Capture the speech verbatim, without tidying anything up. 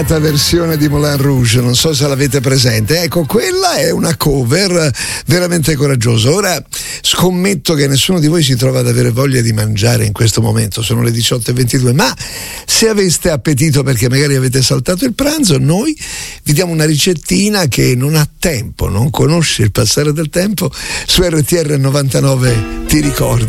versione di Moulin Rouge, non so se l'avete presente. Ecco, quella è una cover veramente coraggiosa. Ora scommetto che nessuno di voi si trova ad avere voglia di mangiare in questo momento, sono le diciotto e ventidue, ma se aveste appetito perché magari avete saltato il pranzo, noi vi diamo una ricettina che non ha tempo, non conosce il passare del tempo. Su R T R novantanove ti ricorda.